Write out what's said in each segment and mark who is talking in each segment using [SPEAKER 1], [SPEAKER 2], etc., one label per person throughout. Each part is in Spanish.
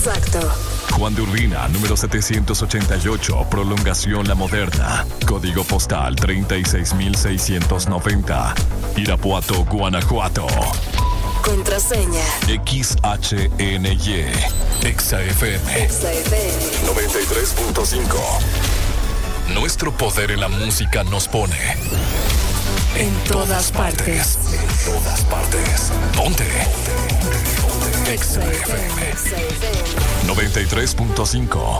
[SPEAKER 1] Exacto.
[SPEAKER 2] Juan de Urbina, número 788, prolongación La Moderna. Código postal 36690. Irapuato, Guanajuato.
[SPEAKER 1] Contraseña
[SPEAKER 2] XHNY. XFM 93.5. Nuestro poder en la música nos pone en todas partes. En todas partes. Ponte. XFM 93.5.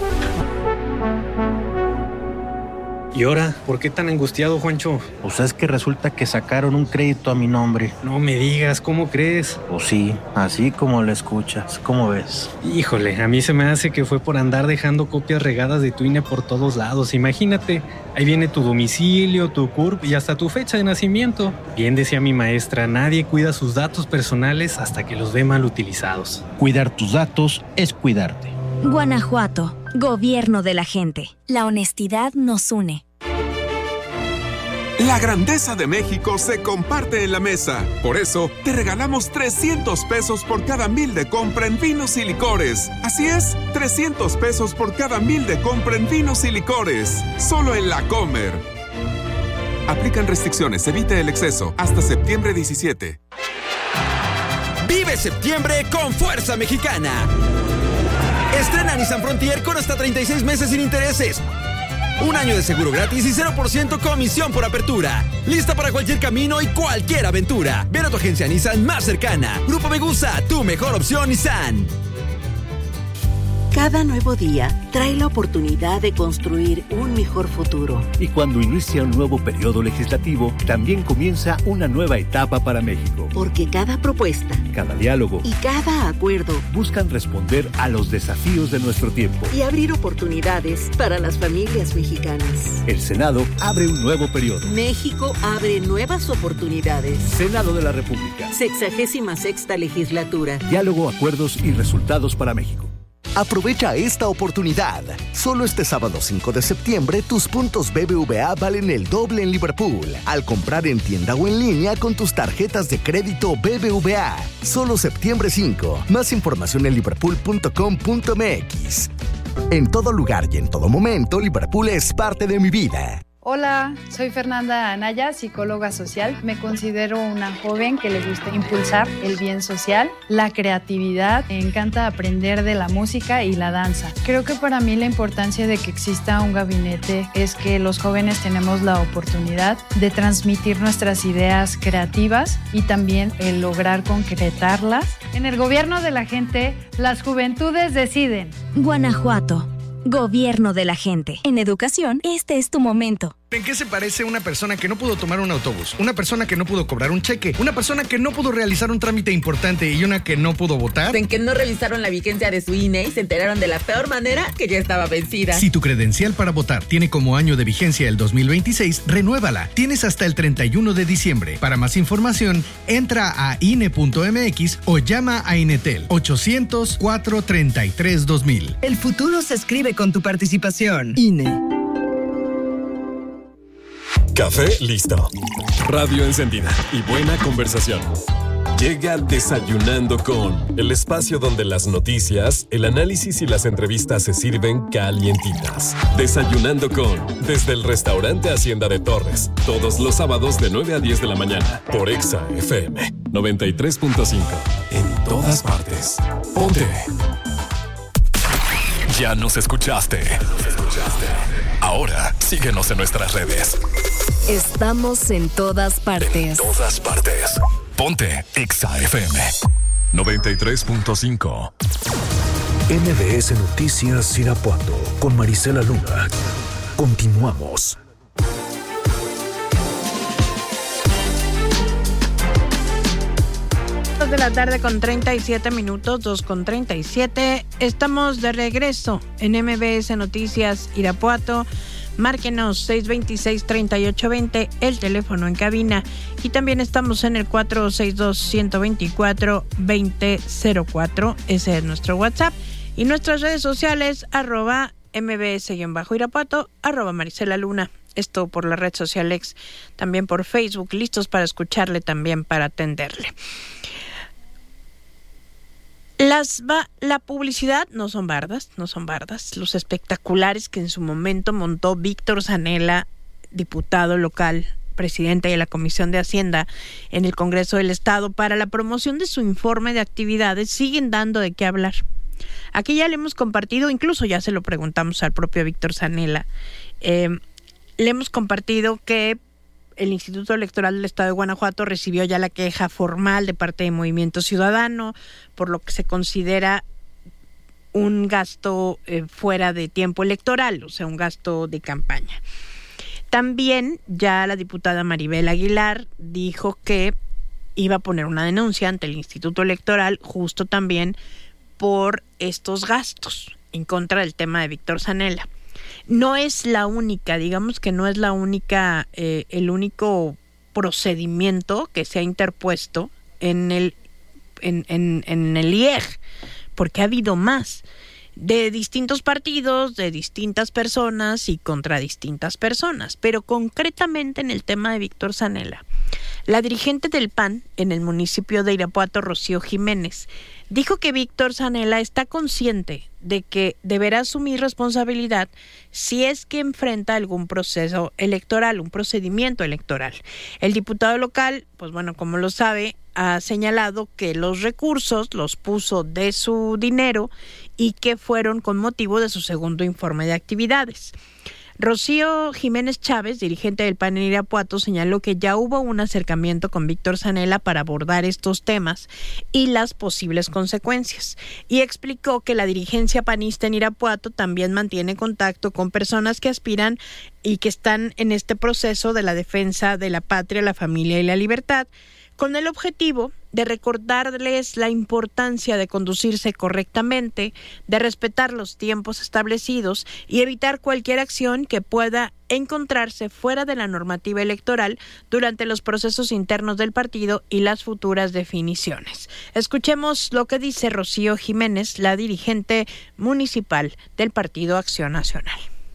[SPEAKER 3] ¿Y ahora? ¿Por qué tan angustiado, Juancho?
[SPEAKER 4] Pues es que resulta que sacaron un crédito a mi nombre.
[SPEAKER 3] No me digas, ¿cómo crees?
[SPEAKER 4] Pues sí, así como lo escuchas. ¿Cómo ves?
[SPEAKER 3] Híjole, a mí se me hace que fue por andar dejando copias regadas de tu INE por todos lados. Imagínate, ahí viene tu domicilio, tu CURP y hasta tu fecha de nacimiento. Bien decía mi maestra, nadie cuida sus datos personales hasta que los ve mal utilizados.
[SPEAKER 4] Cuidar tus datos es cuidarte.
[SPEAKER 5] Guanajuato, gobierno de la gente. La honestidad nos une.
[SPEAKER 6] La grandeza de México se comparte en la mesa. Por eso, te regalamos 300 pesos por cada 1,000 de compra en vinos y licores. Así es, 300 pesos por cada 1,000 de compra en vinos y licores. Solo en La Comer. Aplican restricciones, evite el exceso. Hasta septiembre 17.
[SPEAKER 7] Vive septiembre con Fuerza Mexicana. Estrena Nissan Frontier con hasta 36 meses sin intereses. Un año de seguro gratis y 0% comisión por apertura. Lista para cualquier camino y cualquier aventura. Ven a tu agencia Nissan más cercana. Grupo Megusa, tu mejor opción Nissan.
[SPEAKER 8] Cada nuevo día trae la oportunidad de construir un mejor futuro.
[SPEAKER 9] Y cuando inicia un nuevo periodo legislativo, también comienza una nueva etapa para México.
[SPEAKER 8] Porque cada propuesta,
[SPEAKER 9] cada diálogo
[SPEAKER 8] y cada acuerdo
[SPEAKER 9] buscan responder a los desafíos de nuestro tiempo
[SPEAKER 8] y abrir oportunidades para las familias mexicanas.
[SPEAKER 9] El Senado abre un nuevo periodo.
[SPEAKER 8] México abre nuevas oportunidades.
[SPEAKER 9] Senado de la República.
[SPEAKER 8] 66ª legislatura.
[SPEAKER 9] Diálogo, acuerdos y resultados para México.
[SPEAKER 10] Aprovecha esta oportunidad. Solo este sábado 5 de septiembre, tus puntos BBVA valen el doble en Liverpool. Al comprar en tienda o en línea con tus tarjetas de crédito BBVA. Solo septiembre 5. Más información en liverpool.com.mx. En todo lugar y en todo momento, Liverpool es parte de mi vida.
[SPEAKER 11] Hola, soy Fernanda Anaya, psicóloga social. Me considero una joven que le gusta impulsar el bien social, la creatividad. Me encanta aprender de la música y la danza. Creo que para mí la importancia de que exista un gabinete es que los jóvenes tenemos la oportunidad de transmitir nuestras ideas creativas y también el lograr concretarlas. En el gobierno de la gente, las juventudes deciden.
[SPEAKER 5] Guanajuato. Gobierno de la gente. En educación, este es tu momento.
[SPEAKER 12] ¿En qué se parece una persona que no pudo tomar un autobús? Una persona que no pudo cobrar un cheque. Una persona que no pudo realizar un trámite importante y una que no pudo votar.
[SPEAKER 13] En que no revisaron la vigencia de su INE y se enteraron de la peor manera que ya estaba vencida.
[SPEAKER 12] Si tu credencial para votar tiene como año de vigencia el 2026, renuévala. Tienes hasta el 31 de diciembre. Para más información, entra a INE.mx o llama a Inetel 800-433-2000.
[SPEAKER 14] El futuro se escribe con tu participación. INE.
[SPEAKER 15] Café listo. Radio encendida y buena conversación. Llega Desayunando con, el espacio donde las noticias, el análisis y las entrevistas se sirven calientitas. Desayunando con, desde el restaurante Hacienda de Torres, todos los sábados de 9 a 10 de la mañana, por Exa FM 93.5. En todas partes. Ponte.
[SPEAKER 2] Ya nos escuchaste. Ahora síguenos en nuestras redes.
[SPEAKER 1] Estamos en todas partes.
[SPEAKER 2] En todas partes. Ponte Exa FM 93.5.
[SPEAKER 16] MBS Noticias Irapuato con Marisela Luna. Continuamos.
[SPEAKER 17] 2 de la tarde con 37 minutos, 2:37. Estamos de regreso en MBS Noticias Irapuato. Márquenos 626-3820, el teléfono en cabina. Y también estamos en el 462-124-2004. Ese es nuestro WhatsApp. Y nuestras redes sociales, @MBS-Irapuato, @Marisela Luna. Esto por la red social X. También por Facebook. Listos para escucharle, también para atenderle. La publicidad no son bardas. Los espectaculares que en su momento montó Víctor Zanella, diputado local, presidente de la Comisión de Hacienda en el Congreso del Estado, para la promoción de su informe de actividades, siguen dando de qué hablar. Aquí ya le hemos compartido, incluso ya se lo preguntamos al propio Víctor Zanella, le hemos compartido que el Instituto Electoral del Estado de Guanajuato recibió ya la queja formal de parte de Movimiento Ciudadano, por lo que se considera un gasto fuera de tiempo electoral, o sea, un gasto de campaña. También ya la diputada Maribel Aguilar dijo que iba a poner una denuncia ante el Instituto Electoral justo también por estos gastos en contra del tema de Víctor Zanella. No es la única, digamos que no es la única, el único procedimiento que se ha interpuesto en el IEG, porque ha habido más, de distintos partidos, de distintas personas y contra distintas personas, pero concretamente en el tema de Víctor Zanella. La dirigente del PAN en el municipio de Irapuato, Rocío Jiménez, dijo que Víctor Zanella está consciente de que deberá asumir responsabilidad si es que enfrenta algún proceso electoral, un procedimiento electoral. El diputado local, pues bueno, como lo sabe, ha señalado que los recursos los puso de su dinero y que fueron con motivo de su segundo informe de actividades. Rocío Jiménez Chávez, dirigente del PAN en Irapuato, señaló que ya hubo un acercamiento con Víctor Zanella para abordar estos temas y las posibles consecuencias, y explicó que la dirigencia panista en Irapuato también mantiene contacto con personas que aspiran y que están en este proceso de la defensa de la patria, la familia y la libertad, con el objetivo de recordarles la importancia de conducirse correctamente, de respetar los tiempos establecidos y evitar cualquier acción que pueda encontrarse fuera de la normativa electoral durante los procesos internos del partido y las futuras definiciones. Escuchemos lo que dice Rocío Jiménez, la dirigente municipal del Partido Acción Nacional.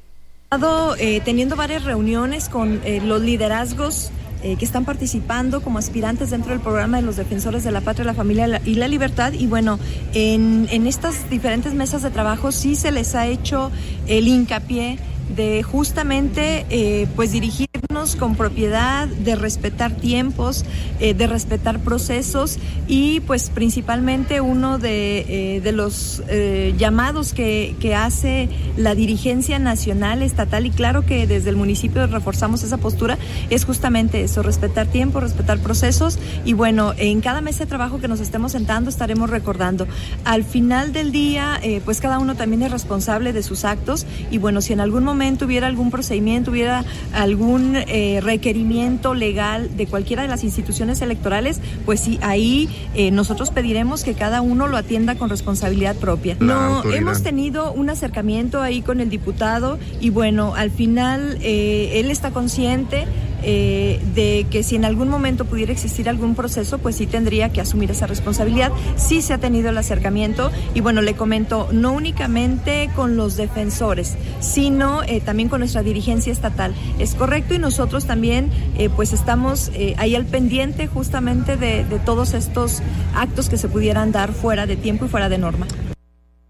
[SPEAKER 18] Teniendo varias reuniones con los liderazgos que están participando como aspirantes dentro del programa de los defensores de la patria, la familia y la libertad, y bueno, en estas diferentes mesas de trabajo sí se les ha hecho el hincapié de justamente pues dirigirnos con propiedad, de respetar tiempos, de respetar procesos, y pues principalmente uno de los llamados que hace la dirigencia nacional, estatal, y claro que desde el municipio reforzamos esa postura, es justamente eso, respetar tiempos, respetar procesos, y bueno, en cada mesa de trabajo que nos estemos sentando estaremos recordando. Al final del día, pues cada uno también es responsable de sus actos, y bueno, si en algún momento hubiera algún procedimiento, hubiera algún requerimiento legal de cualquiera de las instituciones electorales, pues sí, ahí nosotros pediremos que cada uno lo atienda con responsabilidad propia. No, hemos tenido un acercamiento ahí con el diputado, y bueno, al final él está consciente de que si en algún momento pudiera existir algún proceso, pues sí tendría que asumir esa responsabilidad. Sí se ha tenido el acercamiento, y bueno, le comento, no únicamente con los defensores, sino también con nuestra dirigencia estatal. Es correcto, y nosotros también pues estamos ahí al pendiente justamente de todos estos actos que se pudieran dar fuera de tiempo y fuera de norma.